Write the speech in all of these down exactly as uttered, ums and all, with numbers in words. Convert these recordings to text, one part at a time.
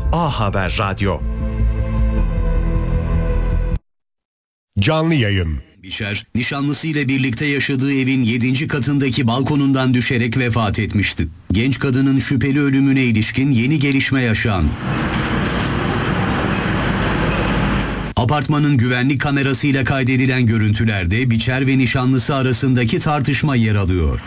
A Haber Radyo. Canlı yayın. Biçer, nişanlısıyla birlikte yaşadığı evin yedinci katındaki balkonundan düşerek vefat etmişti. Genç kadının şüpheli ölümüne ilişkin yeni gelişme yaşandı. Apartmanın güvenlik kamerasıyla kaydedilen görüntülerde Biçer ve nişanlısı arasındaki tartışma yer alıyor.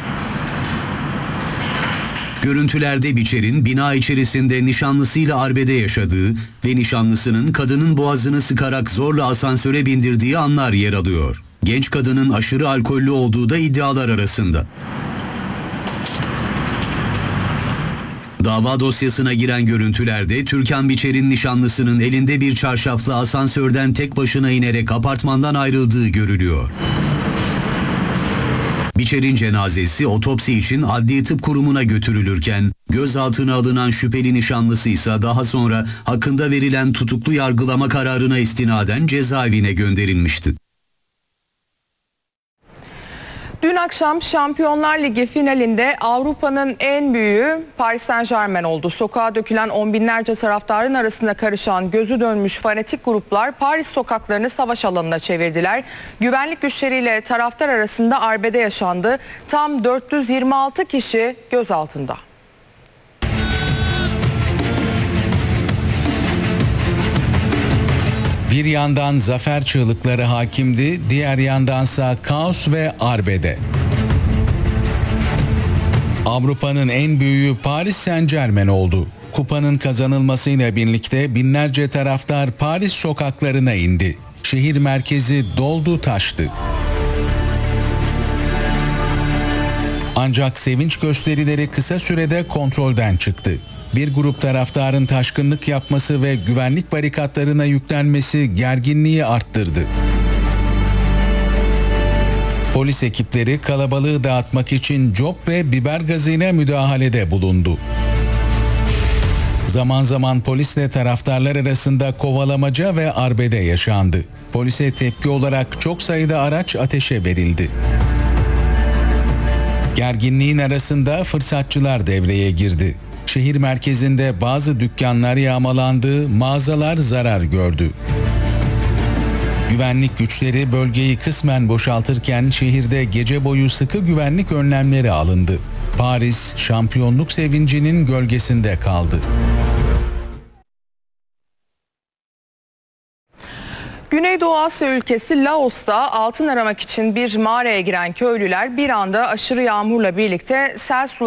Görüntülerde Biçer'in bina içerisinde nişanlısıyla arbede yaşadığı ve nişanlısının kadının boğazını sıkarak zorla asansöre bindirdiği anlar yer alıyor. Genç kadının aşırı alkollü olduğu da iddialar arasında. Dava dosyasına giren görüntülerde Türkan Biçer'in nişanlısının elinde bir çarşafla asansörden tek başına inerek apartmandan ayrıldığı görülüyor. Biçer'in cenazesi otopsi için Adli Tıp Kurumu'na götürülürken gözaltına alınan şüpheli nişanlısı ise daha sonra hakkında verilen tutuklu yargılama kararına istinaden cezaevine gönderilmişti. Dün akşam Şampiyonlar Ligi finalinde Avrupa'nın en büyüğü Paris Saint-Germain oldu. Sokağa dökülen on binlerce taraftarın arasında karışan gözü dönmüş fanatik gruplar Paris sokaklarını savaş alanına çevirdiler. Güvenlik güçleriyle taraftar arasında arbede yaşandı. Tam dört yüz yirmi altı kişi gözaltında. Bir yandan zafer çığlıkları hakimdi, diğer yandansa kaos ve arbede. Avrupa'nın en büyüğü Paris Saint-Germain oldu. Kupanın kazanılmasıyla birlikte binlerce taraftar Paris sokaklarına indi. Şehir merkezi doldu taştı. Ancak sevinç gösterileri kısa sürede kontrolden çıktı. Bir grup taraftarın taşkınlık yapması ve güvenlik barikatlarına yüklenmesi gerginliği arttırdı. Polis ekipleri kalabalığı dağıtmak için cop ve biber gazıyla müdahalede bulundu. Zaman zaman polisle taraftarlar arasında kovalamaca ve arbede yaşandı. Polise tepki olarak çok sayıda araç ateşe verildi. Gerginliğin arasında fırsatçılar devreye girdi. Şehir merkezinde bazı dükkanlar yağmalandı, mağazalar zarar gördü. Güvenlik güçleri bölgeyi kısmen boşaltırken şehirde gece boyu sıkı güvenlik önlemleri alındı. Paris, şampiyonluk sevincinin gölgesinde kaldı. Güneydoğu Asya ülkesi Laos'ta altın aramak için bir mağaraya giren köylüler bir anda aşırı yağmurla birlikte sel suları